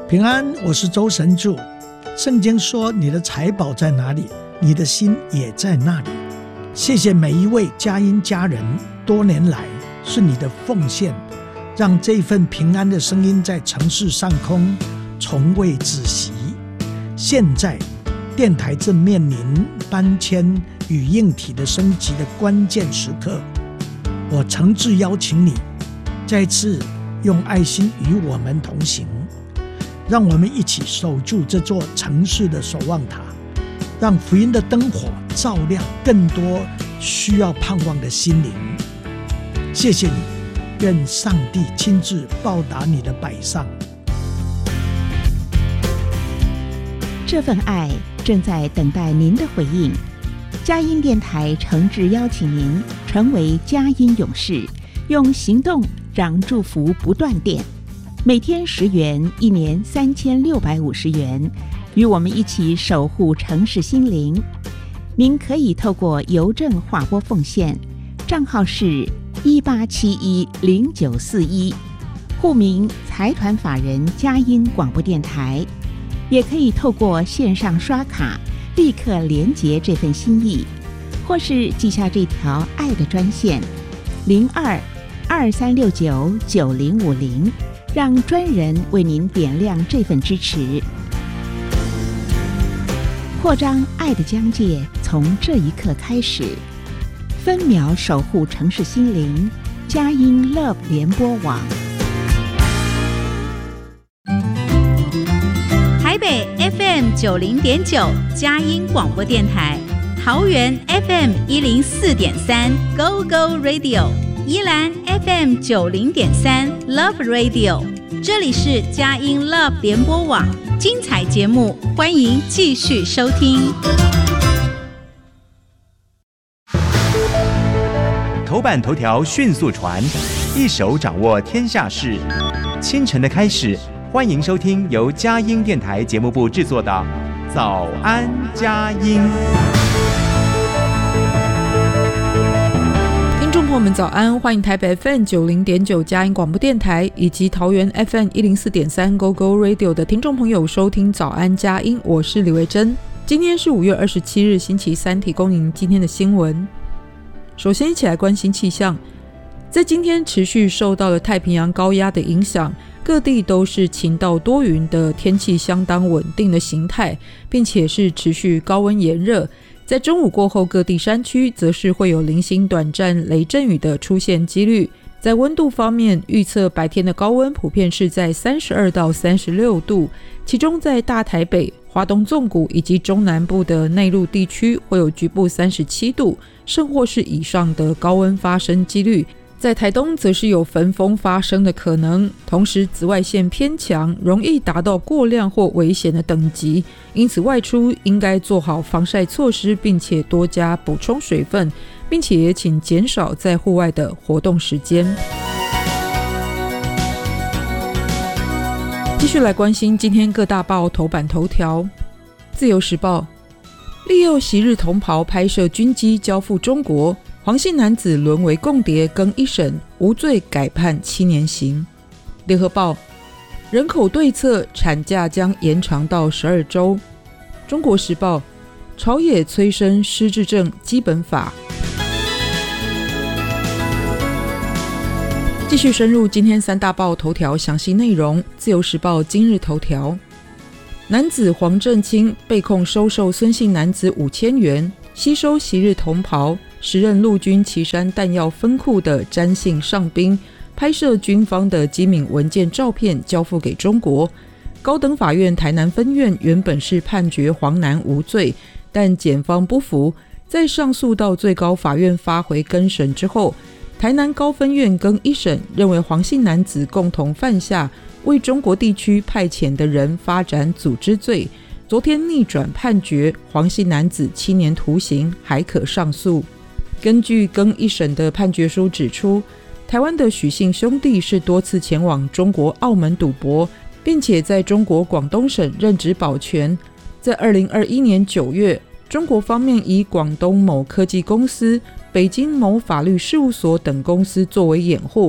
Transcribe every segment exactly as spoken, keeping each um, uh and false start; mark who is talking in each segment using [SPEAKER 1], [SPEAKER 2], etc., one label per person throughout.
[SPEAKER 1] 平安，我是周神助。圣经说，你的财宝在哪里，你的心也在那里。谢谢每一位佳音家人，多年来是你的奉献，让这份平安的声音在城市上空从未止息。现在电台正面临搬迁与硬体的升级的关键时刻，我诚挚邀请你再次用爱心与我们同行，让我们一起守住这座城市的守望塔，让福音的灯火照亮更多需要盼望的心灵。谢谢你，愿上帝亲自报答你的摆上。
[SPEAKER 2] 这份爱正在等待您的回应。佳音电台诚挚邀请您成为佳音勇士，用行动让祝福不断电。每天十元，一年三千六百五十元，与我们一起守护城市心灵。您可以透过邮政划拨奉献，账号是一八七一零九四一，户名财团法人佳音广播电台。也可以透过线上刷卡，立刻连结这份心意，或是记下这条爱的专线零二二三六九九零五零。让专人为您点亮这份支持，扩张爱的疆界，从这一刻开始，分秒守护城市心灵。佳音 Love 联播网，
[SPEAKER 3] 台北 F M 九零点九佳音广播电台，桃园 F M 一零四点三 Go Go Radio，宜兰 F M 九零点三 Love Radio， 这里是佳音 Love 联播网，精彩节目，欢迎继续收听。
[SPEAKER 4] 头版头条迅速传，一手掌握天下事。清晨的开始，欢迎收听由佳音电台节目部制作的《早安佳音》。
[SPEAKER 5] 听众朋友们早安，欢迎台北 F M 九零点九佳音广播电台以及桃园 F M 一零四点三 Go Go Radio 的听众朋友收听早安佳音，我是李维珍。今天是五月二十七日星期三，提供您今天的新闻。首先一起来关心气象，在今天持续受到了太平洋高压的影响，各地都是晴到多云的天气，相当稳定的形态，并且是持续高温炎热。在中午过后，各地山区则是会有零星短暂雷阵雨的出现几率。在温度方面，预测白天的高温普遍是在三十二到三十六度，其中在大台北、华东纵谷以及中南部的内陆地区会有局部三十七度甚或是以上的高温发生几率。在台东则是有焚风发生的可能，同时紫外线偏强，容易达到过量或危险的等级，因此外出应该做好防晒措施，并且多加补充水分，并且也请减少在户外的活动时间。继续来关心今天各大报头版头条。自由时报，利诱昔日同袍拍摄军机交付中国，黄姓男子沦为共谍，更一审无罪，改判七年刑。联合报，人口对策，产假将延长到十二周。中国时报，朝野催生失智症基本法。继续深入今天三大报头条详细内容。自由时报今日头条，男子黄正清被控收受孙姓男子五千元，吸收昔日同袍时任陆军旗山弹药分库的詹姓上兵拍摄军方的机敏文件照片交付给中国。高等法院台南分院原本是判决黄男无罪，但检方不服，在上诉到最高法院发回更审之后，台南高分院更一审认为黄姓男子共同犯下为中国地区派遣的人发展组织罪，昨天逆转判决黄姓男子七年徒刑，还可上诉。根据更一审的判决书指出，台湾的许姓兄弟是多次前往中国澳门赌博，并且在中国广东省任职保全。在二零二一年九月，中国方面以广东某科技公司、北京某法律事务所等公司作为掩护，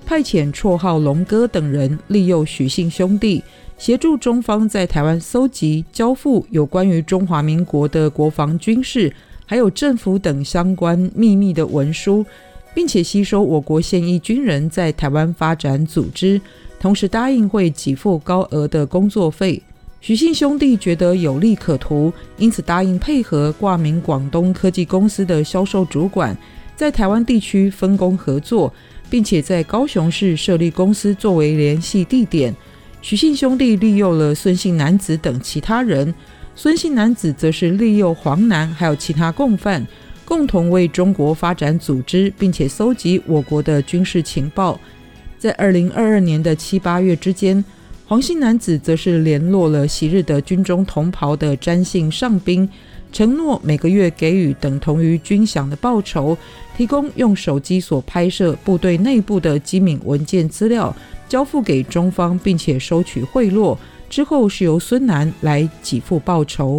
[SPEAKER 5] 派遣绰号龙哥等人利诱许姓兄弟，协助中方在台湾搜集交付有关于中华民国的国防军事还有政府等相关秘密的文书，并且吸收我国现役军人在台湾发展组织，同时答应会给付高额的工作费。许姓兄弟觉得有利可图，因此答应配合挂名广东科技公司的销售主管，在台湾地区分工合作，并且在高雄市设立公司作为联系地点。许姓兄弟利诱了孙姓男子等其他人，孙姓男子则是利诱黄男还有其他共犯，共同为中国发展组织，并且搜集我国的军事情报。在二零二二年的七八月之间，黄姓男子则是联络了昔日的军中同袍的詹姓上兵，承诺每个月给予等同于军饷的报酬，提供用手机所拍摄部队内部的机敏文件资料交付给中方，并且收取贿赂，之后是由孙男来给付报酬。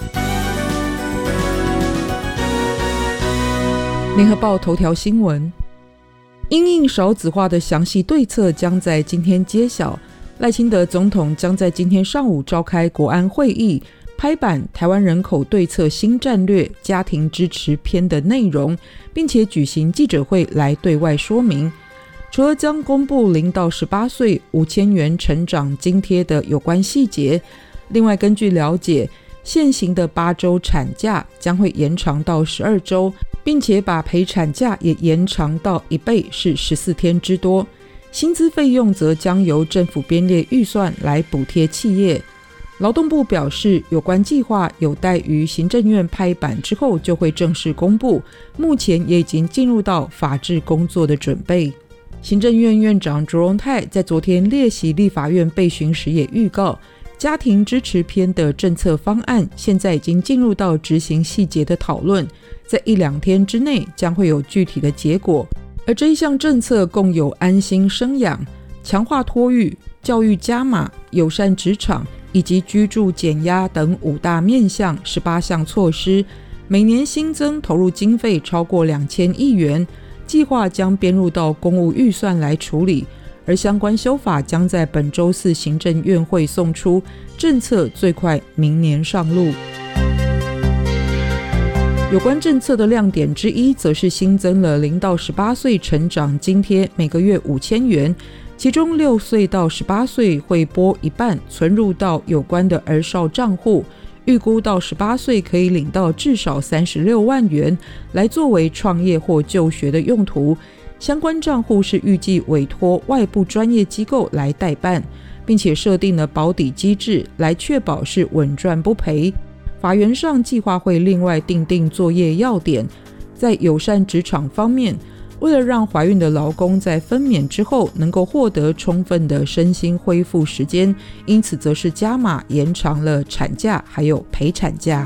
[SPEAKER 5] 联合报头条新闻，因应少子化的详细对策将在今天揭晓，赖清德总统将在今天上午召开国安会议，拍板台湾人口对策新战略家庭支持篇的内容，并且举行记者会来对外说明。除了将公布零到十八岁五千元成长津贴的有关细节，另外根据了解，现行的八周产假将会延长到十二周，并且把陪产假也延长到一倍，是十四天之多。薪资费用则将由政府编列预算来补贴企业。劳动部表示，有关计划有待于行政院拍板之后就会正式公布，目前也已经进入到法制工作的准备。行政院院长卓荣泰在昨天列席立法院备询时也预告，家庭支持篇的政策方案现在已经进入到执行细节的讨论，在一两天之内将会有具体的结果。而这一项政策共有安心生养、强化托育、教育加码、友善职场以及居住减压等五大面向十八项措施，每年新增投入经费超过两千亿元，计划将编入到公务预算来处理，而相关修法将在本周四行政院会送出，政策最快明年上路。有关政策的亮点之一，则是新增了零到十八岁成长津贴，每个月五千元，其中六岁到十八岁会拨一半存入到有关的儿少账户，预估到十八岁可以领到至少三十六万元，来作为创业或就学的用途。相关账户是预计委托外部专业机构来代办，并且设定了保底机制，来确保是稳赚不赔。法源上计划会另外订定作业要点。在友善职场方面，为了让怀孕的劳工在分娩之后能够获得充分的身心恢复时间，因此则是加码延长了产假还有陪产假。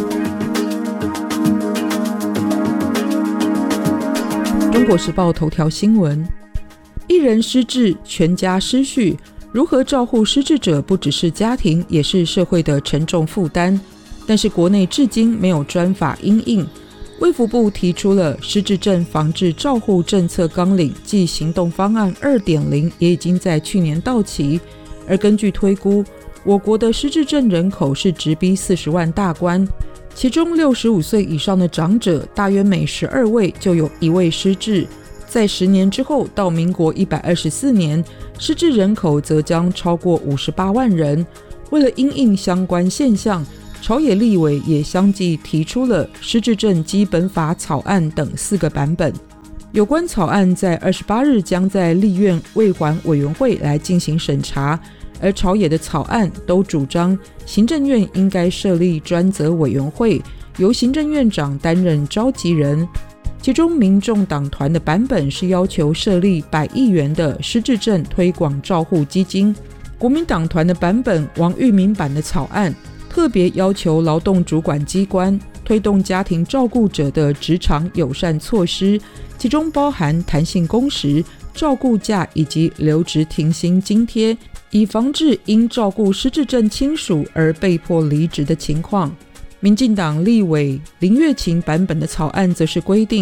[SPEAKER 5] 中国时报头条新闻，一人失智，全家失序，如何照护失智者不只是家庭，也是社会的沉重负担。但是国内至今没有专法因应，卫福部提出了失智症防治照护政策纲领暨行动方案 二点零 也已经在去年到期，而根据推估，我国的失智症人口是直逼四十万大关，其中六十五岁以上的长者大约每十二位就有一位失智，在十年之后到民国一百二十四年，失智人口则将超过五十八万人。为了因应相关现象，朝野立委也相继提出了失智症基本法草案等四个版本。有关草案在二十八日将在立院卫环委员会来进行审查，而朝野的草案都主张行政院应该设立专责委员会，由行政院长担任召集人。其中民众党团的版本是要求设立百亿元的失智症推广照护基金，国民党团的版本王玉民版的草案特别要求劳动主管机关推动家庭照顾者的职场友善措施，其中包含弹性工时、照顾假以及留职停薪津贴，以防治因照顾失智症亲属而被迫离职的情况。民进党立委林月琴版本的草案则是规定，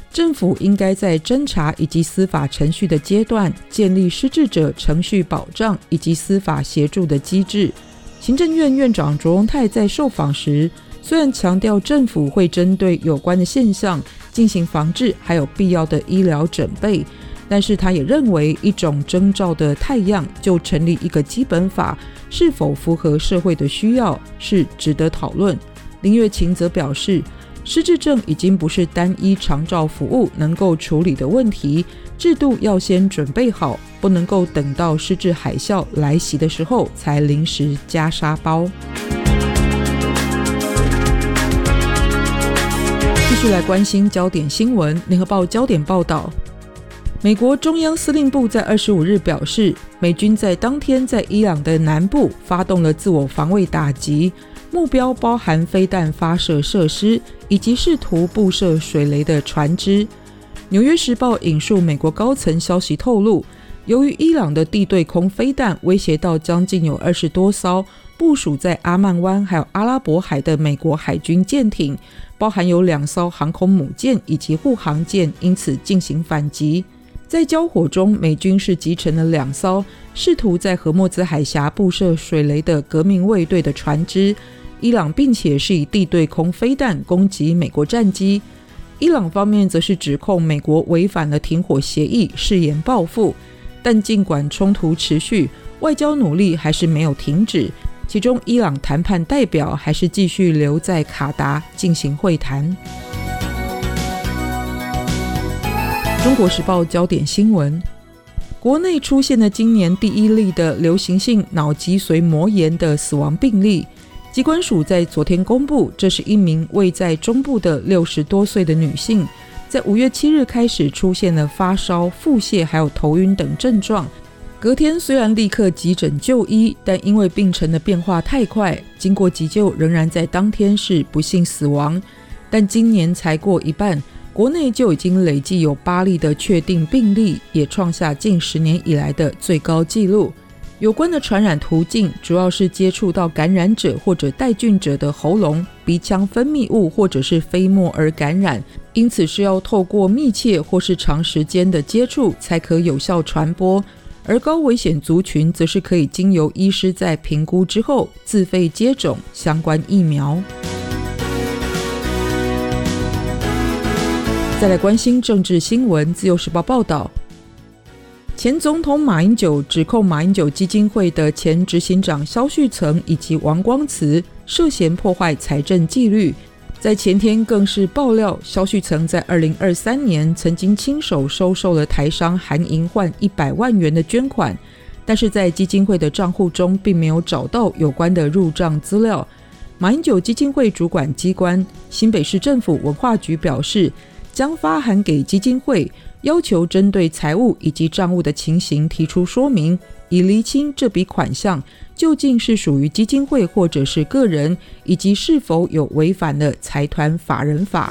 [SPEAKER 5] 政府应该在侦查以及司法程序的阶段建立失智者程序保障以及司法协助的机制。行政院院长卓荣泰在受访时，虽然强调政府会针对有关的现象进行防治，还有必要的医疗准备，但是他也认为一种征兆的态样就成立一个基本法是否符合社会的需要是值得讨论。林月琴则表示，失智症已经不是单一长照服务能够处理的问题，制度要先准备好，不能够等到失智海啸来袭的时候才临时加沙包。继续来关心焦点新闻，联合报焦点报道，美国中央司令部在二十五日表示，美军在当天在伊朗的南部发动了自我防卫打击，目标包含飞弹发射设施以及试图布设水雷的船只。纽约时报引述美国高层消息透露，由于伊朗的地对空飞弹威胁到将近有二十多艘部署在阿曼湾还有阿拉伯海的美国海军舰艇，包含有两艘航空母舰以及护航舰，因此进行反击。在交火中，美军是击沉了两艘试图在荷默兹海峡布设水雷的革命卫队的船只。伊朗并且是以地对空飞弹攻击美国战机。伊朗方面则是指控美国违反了停火协议，誓言报复。但尽管冲突持续，外交努力还是没有停止，其中伊朗谈判代表还是继续留在卡达进行会谈。中国时报焦点新闻，国内出现了今年第一例的流行性脑脊髓膜炎的死亡病例。疾管署在昨天公布，这是一名位在中部的六十多岁的女性，在五月七日开始出现了发烧、腹泻还有头晕等症状。隔天虽然立刻急诊就医，但因为病程的变化太快，经过急救仍然在当天是不幸死亡。但今年才过一半，国内就已经累计有八例的确定病例，也创下近十年以来的最高纪录。有关的传染途径主要是接触到感染者或者带菌者的喉咙、鼻腔分泌物或者是飞沫而感染，因此是要透过密切或是长时间的接触才可有效传播。而高危险族群则是可以经由医师在评估之后自费接种相关疫苗。再来关心政治新闻，自由时报报道，前总统马英九指控马英九基金会的前执行长萧旭岑以及王光慈涉嫌破坏财政纪律。在前天更是爆料，萧旭岑在二零二三年曾经亲手收受了台商韩银焕一百万元的捐款，但是在基金会的账户中并没有找到有关的入账资料。马英九基金会主管机关新北市政府文化局表示，将发函给基金会，要求针对财务以及账务的情形提出说明，以厘清这笔款项究竟是属于基金会或者是个人，以及是否有违反了财团法人法。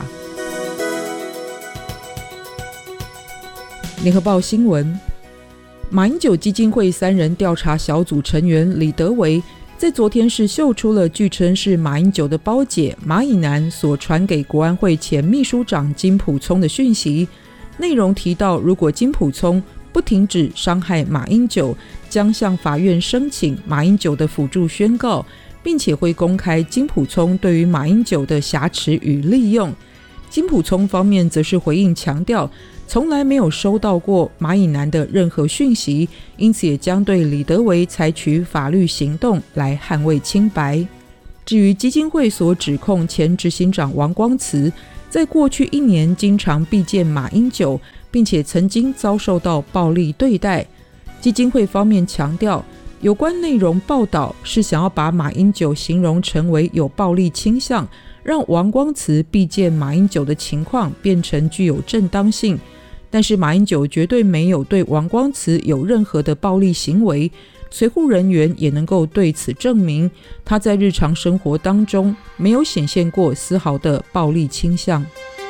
[SPEAKER 5] 联合报新闻，马英九基金会三人调查小组成员李德维在昨天是秀出了据称是马英九的胞姐马以南所传给国安会前秘书长金溥聪的讯息，内容提到，如果金溥聪不停止伤害马英九，将向法院申请马英九的辅助宣告，并且会公开金溥聪对于马英九的挟持与利用。金溥聪方面则是回应强调，从来没有收到过马以南的任何讯息，因此也将对李德维采取法律行动来捍卫清白。至于基金会所指控前执行长王光慈在过去一年经常避见马英九，并且曾经遭受到暴力对待，基金会方面强调，有关内容报道是想要把马英九形容成为有暴力倾向，让王光慈避见马英九的情况变成具有正当性。但是马英九绝对没有对王光慈有任何的暴力行为，随护人员也能够对此证明，他在日常生活当中没有显现过丝毫的暴力倾向。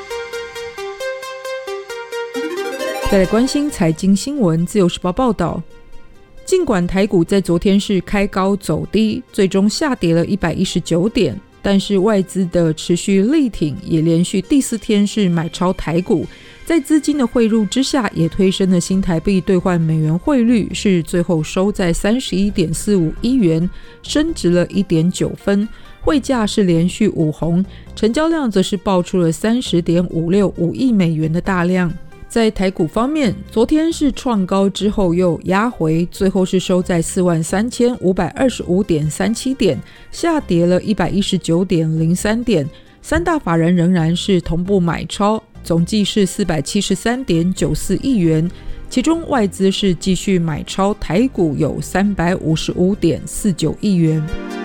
[SPEAKER 5] 再来关心财经新闻，自由时报报道，尽管台股在昨天是开高走低，最终下跌了一百一十九点，但是外资的持续力挺，也连续第四天是买超台股， 在资金的汇入之下，也推升了新台币兑换美元汇率，是最后收在 三十一点四五一元，升值了 一点九分，汇价是连续五红，成交量则是爆出了 三十点五六五亿美元的大量。在台股方面，昨天是创高之后又压回，最后是收在 四万三千五百二十五点三七点，下跌了 一百一十九点零三点，三大法人仍然是同步买超，总计是 四百七十三点九四亿元，其中外资是继续买超台股有 三百五十五点四九亿元。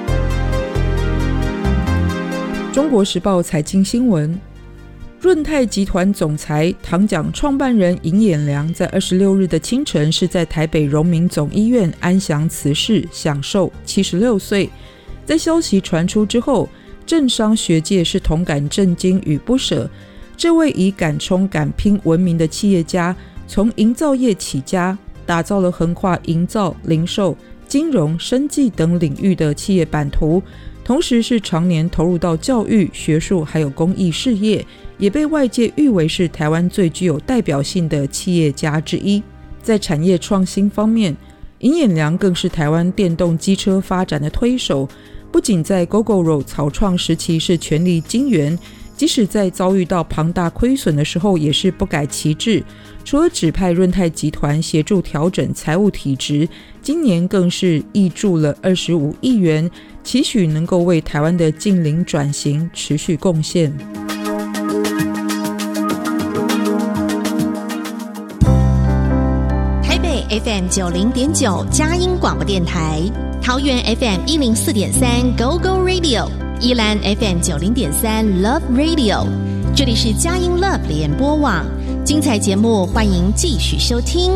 [SPEAKER 5] 中国时报财经新闻，润泰集团总裁唐奖创办人尹衍良在二十六日的清晨是在台北荣民总医院安详辞世，享寿七十六岁。在消息传出之后，政商学界是同感震惊与不舍。这位以敢冲敢拼闻名的企业家，从营造业起家，打造了横跨营造、零售、金融、生技等领域的企业版图，同时是常年投入到教育、学术还有公益事业，也被外界誉为是台湾最具有代表性的企业家之一。在产业创新方面，尹衍良更是台湾电动机车发展的推手，不仅在 Gogoro 草创时期是全力经援，即使在遭遇到庞大亏损的时候也是不改其志，除了指派润泰集团协助调整财务体质，今年更是挹注了二十五亿元，期许能够为台湾的净零转型持续贡献。
[SPEAKER 6] 台北 F M 九零点九佳音广播电台，桃园 F M 一零四点三 Go Go Radio， 宜兰 F M 九零点三 Love Radio， 这里是佳音 Love 联播网，精彩节目欢迎继续收听。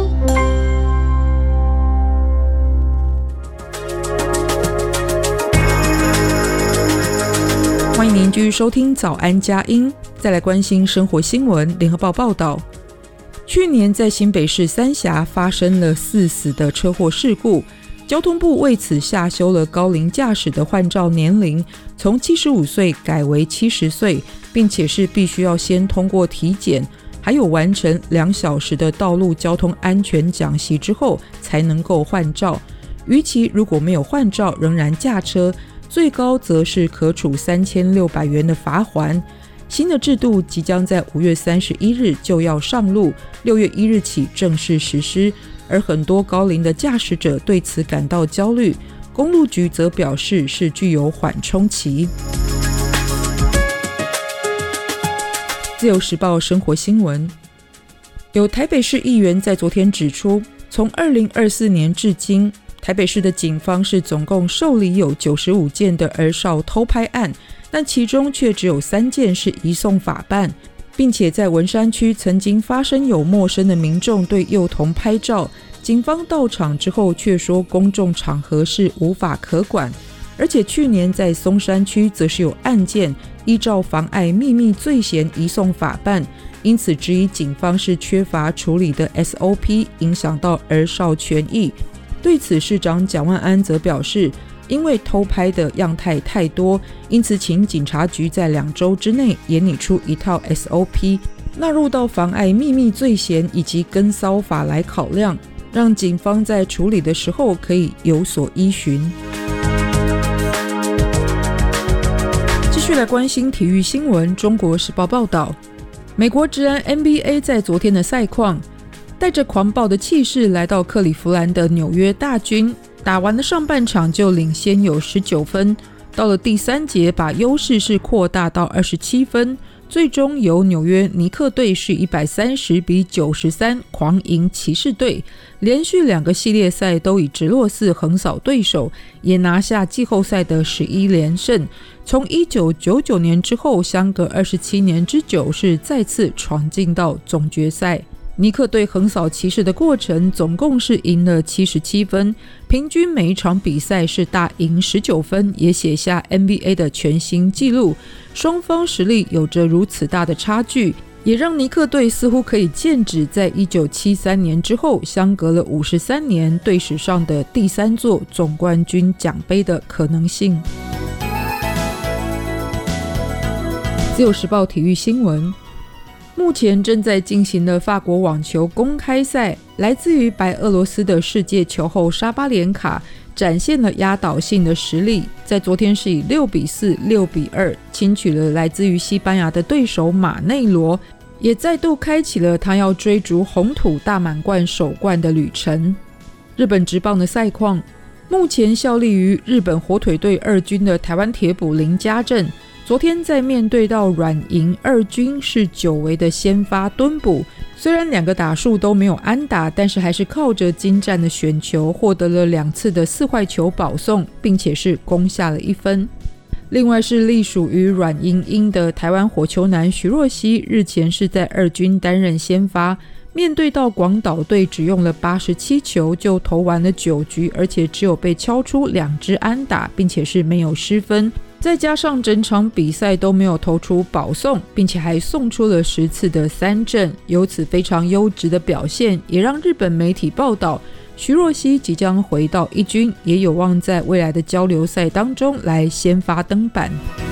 [SPEAKER 5] 欢迎您继续收听早安佳音，再来关心生活新闻。联合报报道，去年在新北市三峡发生了四死的车祸事故，交通部为此下修了高龄驾驶的换照年龄，从七十五岁改为七十岁，并且是必须要先通过体检，还有完成两小时的道路交通安全讲习之后才能够换照。逾期如果没有换照仍然驾车，最高则是可处三千六百元的罚锾。新的制度即将在五月三十一日就要上路，六月一日起正式实施，而很多高龄的驾驶者对此感到焦虑，公路局则表示是具有缓冲期。自由时报生活新闻，有台北市议员在昨天指出，从二零二四年至今，台北市的警方是总共受理有九十五件的儿少偷拍案，但其中却只有三件是移送法办，并且在文山区曾经发生有陌生的民众对幼童拍照，警方到场之后却说公众场合是无法可管。而且去年在松山区则是有案件依照妨碍秘密罪嫌移送法办，因此质疑警方是缺乏处理的 S O P， 影响到儿少权益。对此，市长蒋万安则表示，因为偷拍的样态太多，因此请警察局在两周之内研拟出一套 S O P， 纳入到妨碍秘密罪嫌以及跟骚法来考量，让警方在处理的时候可以有所依循。继续来关心体育新闻，中国时报报道，美国职篮 N B A 在昨天的赛况，带着狂暴的气势来到克利夫兰的纽约大军，打完了上半场就领先有十九分，到了第三节把优势是扩大到二十七分，最终由纽约尼克队是一百三十比九十三狂赢骑士队，连续两个系列赛都以直落四横扫对手，也拿下季后赛的十一连胜。从一九九九年之后，相隔二十七年之久，是再次闯进到总决赛。尼克队横扫骑士的过程总共是赢了七十七分，平均每一场比赛是大赢十九分，也写下 N B A 的全新纪录。双方实力有着如此大的差距，也让尼克队似乎可以剑指在一九七三年之后相隔了五十三年队史上的第三座总冠军奖杯的可能性。自由时报体育新闻， 目前正在进行的法国网球公开赛，来自于白俄罗斯的世界球后沙巴连卡展现了压倒性的实力，在昨天是以六比四、六比二轻取了来自于西班牙的对手马内罗，也再度开启了他要追逐红土大满贯首冠的旅程。日本职棒的赛况，目前效力于日本火腿队二军的台湾铁捕林家正，昨天在面对到软银二军是久违的先发蹲捕，虽然两个打数都没有安打，但是还是靠着精湛的选球获得了两次的四坏球保送，并且是攻下了一分。另外是隶属于软银鹰的台湾火球男徐若曦，日前是在二军担任先发，面对到广岛队只用了八十七球就投完了九局，而且只有被敲出两支安打，并且是没有失分，再加上整场比赛都没有投出保送，并且还送出了十次的三振，由此非常优质的表现，也让日本媒体报道徐若曦即将回到一军，也有望在未来的交流赛当中来先发登板。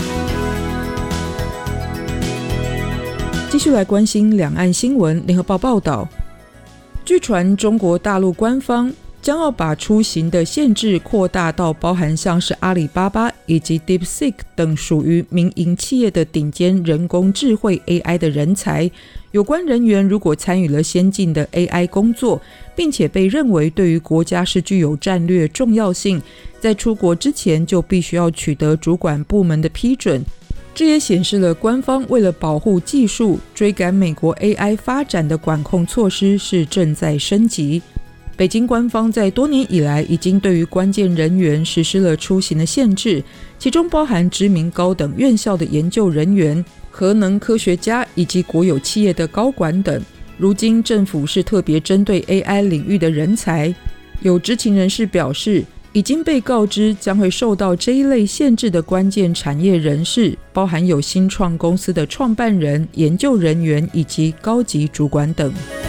[SPEAKER 5] 继续来关心两岸新闻，联合报报道，据传中国大陆官方将要把出行的限制扩大到包含像是阿里巴巴以及 DeepSeek 等属于民营企业的顶尖人工智慧 A I 的人才。有关人员如果参与了先进的 A I 工作，并且被认为对于国家是具有战略重要性，在出国之前就必须要取得主管部门的批准。这也显示了官方为了保护技术、追赶美国 A I 发展的管控措施是正在升级。北京官方在多年以来已经对于关键人员实施了出行的限制，其中包含知名高等院校的研究人员、核能科学家以及国有企业的高管等。如今政府是特别针对 A I 领域的人才，有知情人士表示，已经被告知将会受到这一类限制的关键产业人士，包含有新创公司的创办人、研究人员以及高级主管等。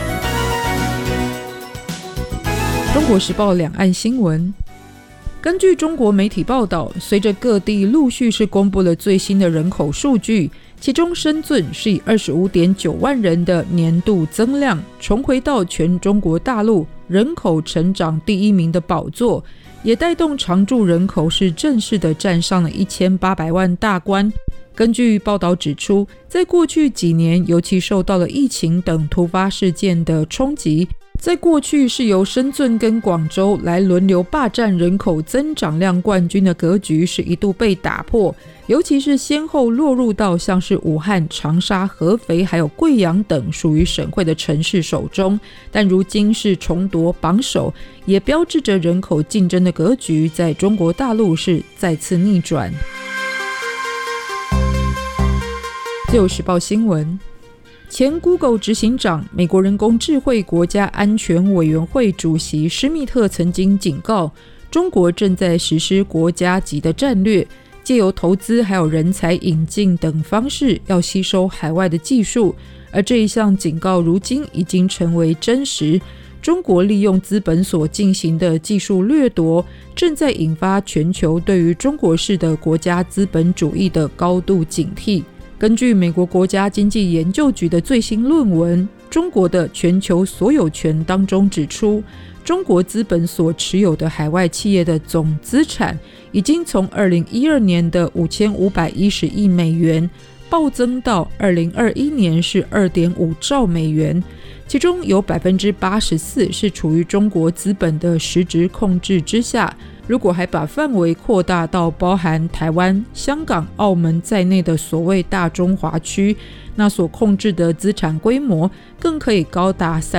[SPEAKER 5] 中国时报两岸新闻，根据中国媒体报道，随着各地陆续是公布了最新的人口数据，其中深圳是以 二十五点九万人的年度增量重回到全中国大陆人口成长第一名的宝座，也带动常住人口是正式的站上了一千八百万大关。根据报道指出，在过去几年，尤其受到了疫情等突发事件的冲击，在过去是由深圳跟广州来轮流霸占人口增长量冠军的格局是一度被打破，尤其是先后落入到像是武汉、长沙、合肥还有贵阳等属于省会的城市手中，但如今是重夺榜首，也标志着人口竞争的格局在中国大陆是再次逆转。自由时报新闻，前 Google 执行长、美国人工智慧国家安全委员会主席施密特曾经警告，中国正在实施国家级的战略，借由投资还有人才引进等方式要吸收海外的技术，而这一项警告如今已经成为真实。中国利用资本所进行的技术掠夺，正在引发全球对于中国式的国家资本主义的高度警惕。根据美国国家经济研究局的最新论文，中国的全球所有权当中指出，中国资本所持有的海外企业的总资产已经从二零一二年的五千五百一十亿美元暴增到二零二一年是 二点五兆美元，其中有 百分之八十四 是处于中国资本的实质控制之下。如果还把范围扩大到包含台湾、香港、澳门在内的所谓大中华区，那所控制的资产规模更可以高达